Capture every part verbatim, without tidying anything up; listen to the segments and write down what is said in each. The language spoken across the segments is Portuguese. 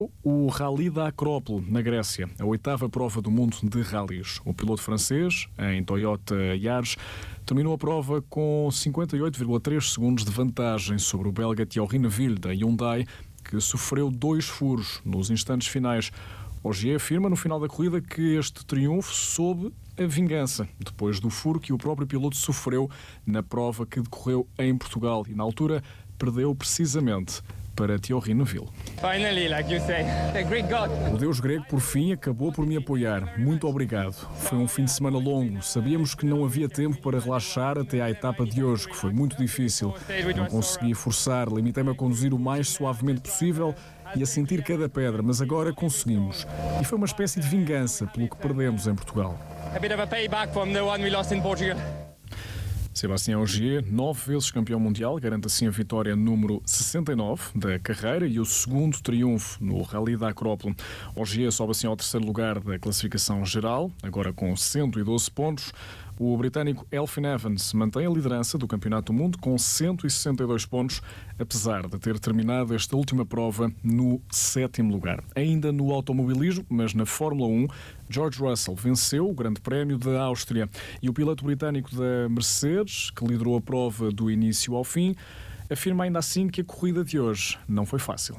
O Rally da Acrópole, na Grécia, a oitava prova do mundo de rallies. O piloto francês, em Toyota Yaris, terminou a prova com cinquenta e oito vírgula três segundos de vantagem sobre o belga Thierry Neuville, da Hyundai, que sofreu dois furos nos instantes finais. Ogier afirma no final da corrida que este triunfo soube a vingança, depois do furo que o próprio piloto sofreu na prova que decorreu em Portugal e, na altura, perdeu precisamente para Thierry Neuville. Finally, like you say, the Greek God. O deus grego, por fim, acabou por me apoiar. Muito obrigado. Foi um fim de semana longo. Sabíamos que não havia tempo para relaxar até à etapa de hoje, que foi muito difícil. Não consegui forçar, limitei-me a conduzir o mais suavemente possível e a sentir cada pedra, mas agora conseguimos. E foi uma espécie de vingança pelo que perdemos em Portugal. A bit of a payback from the one we lost in Portugal. Sébastien Ogier, nove vezes campeão mundial, garante assim a vitória número sessenta e nove da carreira e o segundo triunfo no Rally da Acrópole. Ogier sobe assim ao terceiro lugar da classificação geral, agora com cento e doze pontos. O britânico Elfyn Evans mantém a liderança do Campeonato do Mundo com cento e sessenta e dois pontos, apesar de ter terminado esta última prova no sétimo lugar. Ainda no automobilismo, mas na Fórmula um, George Russell venceu o Grande Prémio da Áustria e o piloto britânico da Mercedes, que liderou a prova do início ao fim, afirma ainda assim que a corrida de hoje não foi fácil.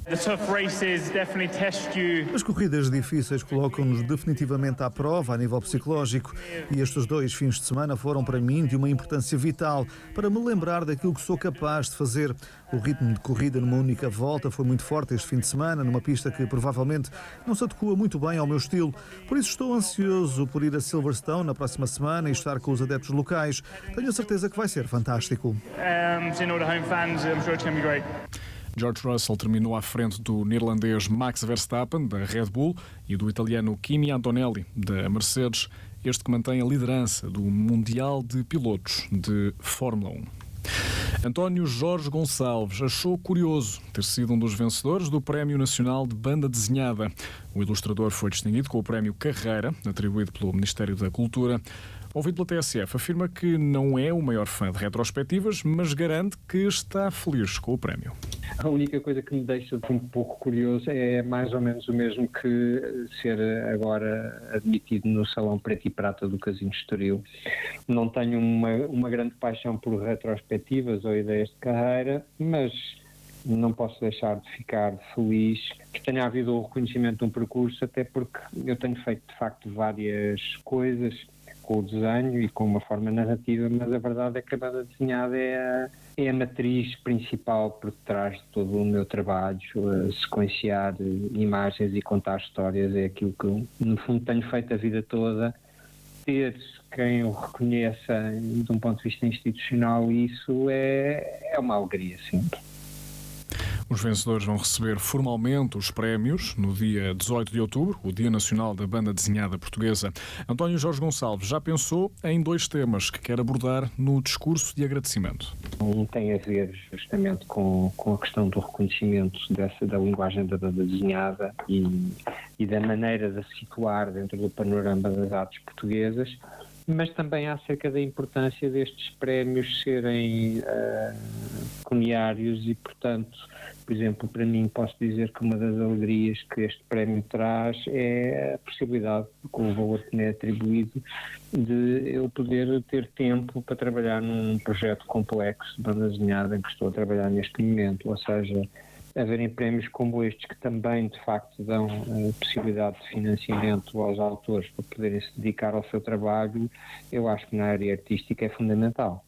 As corridas difíceis colocam-nos definitivamente à prova a nível psicológico e estes dois fins de semana foram para mim de uma importância vital para me lembrar daquilo que sou capaz de fazer. O ritmo de corrida numa única volta foi muito forte este fim de semana, numa pista que provavelmente não se adequa muito bem ao meu estilo. Por isso estou ansioso por ir a Silverstone na próxima semana e estar com os adeptos locais. Tenho a certeza que vai ser fantástico. Um, seeing all the home fans, I'm sure it's going to be great. George Russell terminou à frente do neerlandês Max Verstappen, da Red Bull, e do italiano Kimi Antonelli, da Mercedes, este que mantém a liderança do Mundial de Pilotos de Fórmula um. António Jorge Gonçalves achou curioso ter sido um dos vencedores do Prémio Nacional de Banda Desenhada. O ilustrador foi distinguido com o Prémio Carreira, atribuído pelo Ministério da Cultura. Ouvido pela T S F, afirma que não é o maior fã de retrospectivas, mas garante que está feliz com o prémio. A única coisa que me deixa um pouco curioso é mais ou menos o mesmo que ser agora admitido no Salão Preto e Prata do Casino Estoril. Não tenho uma, uma grande paixão por retrospectivas ou ideias de carreira, mas não posso deixar de ficar feliz que tenha havido o reconhecimento de um percurso, até porque eu tenho feito de facto várias coisas com o desenho e com uma forma narrativa, mas a verdade é que a banda desenhada é a, é a matriz principal por trás de todo o meu trabalho. A sequenciar imagens e contar histórias é aquilo que eu, no fundo, tenho feito a vida toda. Ter quem o reconheça de um ponto de vista institucional, isso é, é uma alegria sempre. Os vencedores vão receber formalmente os prémios no dia dezoito de outubro, o Dia Nacional da Banda Desenhada Portuguesa. António Jorge Gonçalves já pensou em dois temas que quer abordar no discurso de agradecimento. Um tem a ver justamente com, com a questão do reconhecimento dessa, da linguagem da banda desenhada e, e da maneira de se situar dentro do panorama das artes portuguesas, mas também acerca da importância destes prémios serem uh, pecuniários e, portanto, por exemplo, para mim posso dizer que uma das alegrias que este prémio traz é a possibilidade, com o valor que me é atribuído, de eu poder ter tempo para trabalhar num projeto complexo de banda desenhada em que estou a trabalhar neste momento, ou seja, haverem prémios como estes que também de facto dão a possibilidade de financiamento aos autores para poderem se dedicar ao seu trabalho, eu acho que na área artística é fundamental.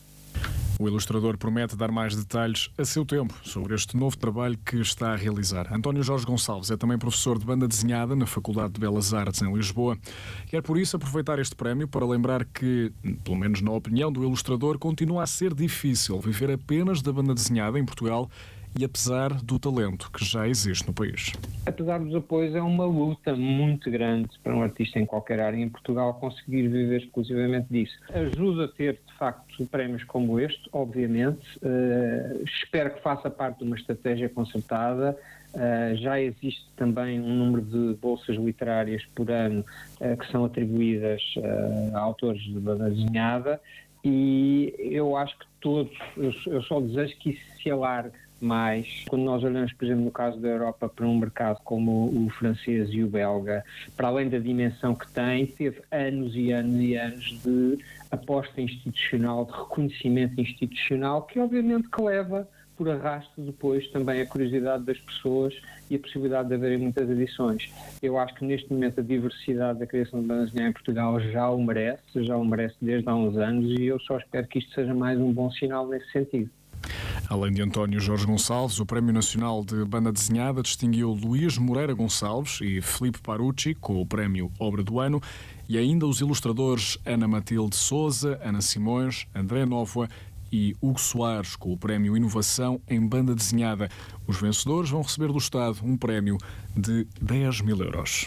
O ilustrador promete dar mais detalhes a seu tempo sobre este novo trabalho que está a realizar. António Jorge Gonçalves é também professor de banda desenhada na Faculdade de Belas Artes em Lisboa. Quer por isso aproveitar este prémio para lembrar que, pelo menos na opinião do ilustrador, continua a ser difícil viver apenas da banda desenhada em Portugal e apesar do talento que já existe no país. Apesar dos apoios, é uma luta muito grande para um artista em qualquer área em Portugal conseguir viver exclusivamente disso. Ajuda a ter, de facto, prémios como este, obviamente. Uh, espero que faça parte de uma estratégia concertada. Uh, já existe também um número de bolsas literárias por ano uh, que são atribuídas uh, a autores de banda desenhada e eu acho que todos, eu, eu só desejo que isso se alargue mas quando nós olhamos, por exemplo, no caso da Europa, para um mercado como o francês e o belga, para além da dimensão que tem, teve anos e anos e anos de aposta institucional, de reconhecimento institucional, que obviamente que leva por arrasto depois também a curiosidade das pessoas e a possibilidade de haverem muitas edições. Eu acho que neste momento a diversidade da criação de bandas desenhadas em Portugal já o merece, já o merece desde há uns anos, e eu só espero que isto seja mais um bom sinal nesse sentido. Além de António Jorge Gonçalves, o Prémio Nacional de Banda Desenhada distinguiu Luís Moreira Gonçalves e Filipe Parucci com o Prémio Obra do Ano, e ainda os ilustradores Ana Matilde Souza, Ana Simões, André Nóvoa e Hugo Soares com o Prémio Inovação em Banda Desenhada. Os vencedores vão receber do Estado um prémio de dez mil euros.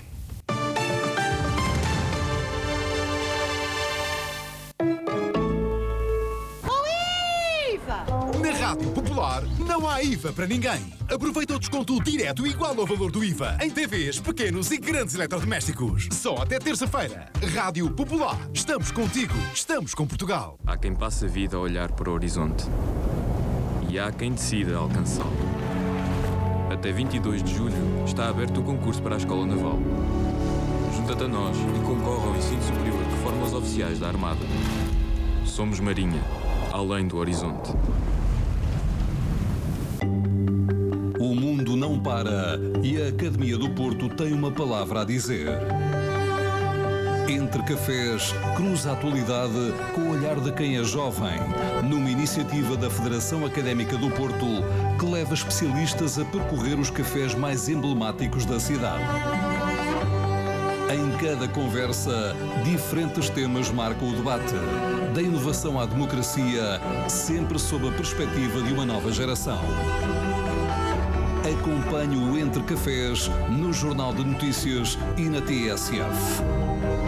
Rádio Popular não há I V A para ninguém. Aproveita o desconto direto igual ao valor do I V A em T Vs, pequenos e grandes eletrodomésticos. Só até terça-feira. Rádio Popular. Estamos contigo. Estamos com Portugal. Há quem passe a vida a olhar para o horizonte. E há quem decida alcançá-lo. Até vinte e dois de julho está aberto o concurso para a Escola Naval. Junta-te a nós e concorre ao ensino superior de formas oficiais da Armada. Somos Marinha, além do horizonte. O mundo não para e a Academia do Porto tem uma palavra a dizer. Entre Cafés, cruza a atualidade com o olhar de quem é jovem, numa iniciativa da Federação Académica do Porto que leva especialistas a percorrer os cafés mais emblemáticos da cidade. Em cada conversa, diferentes temas marcam o debate, da inovação à democracia, sempre sob a perspectiva de uma nova geração. Acompanhe o Entre Cafés no Jornal de Notícias e na T S F.